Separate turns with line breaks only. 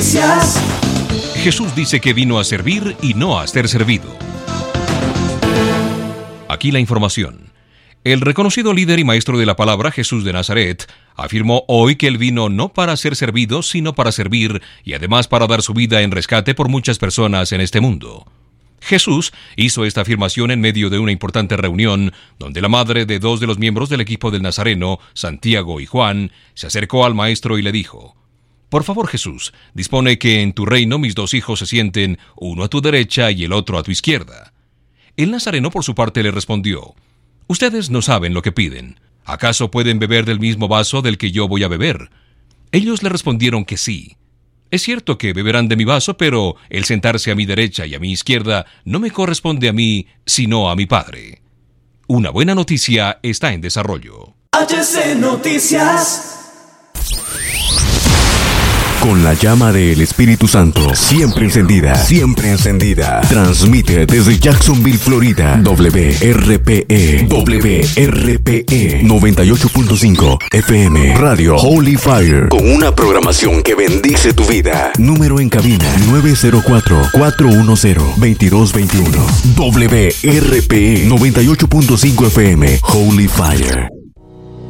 Noticias.
Jesús dice que vino a servir y no a ser servido. Aquí la información. El reconocido líder y maestro de la palabra, Jesús de Nazaret, afirmó hoy que él vino no para ser servido, sino para servir y además para dar su vida en rescate por muchas personas en este mundo. Jesús hizo esta afirmación en medio de una importante reunión donde la madre de dos de los miembros del equipo del Nazareno, Santiago y Juan, se acercó al maestro y le dijo: «Por favor, Jesús, dispone que en tu reino mis dos hijos se sienten, uno a tu derecha y el otro a tu izquierda». El Nazareno por su parte le respondió: «Ustedes no saben lo que piden. ¿Acaso pueden beber del mismo vaso del que yo voy a beber?». Ellos le respondieron que sí. «Es cierto que beberán de mi vaso, pero el sentarse a mi derecha y a mi izquierda no me corresponde a mí, sino a mi Padre». Una buena noticia está en desarrollo.
HC Noticias.
Con la llama del Espíritu Santo siempre encendida, transmite desde Jacksonville, Florida, WRPE 98.5 FM, Radio Holy Fire, con una programación que bendice tu vida. Número en cabina 904-410-2221. WRPE 98.5 FM, Holy Fire.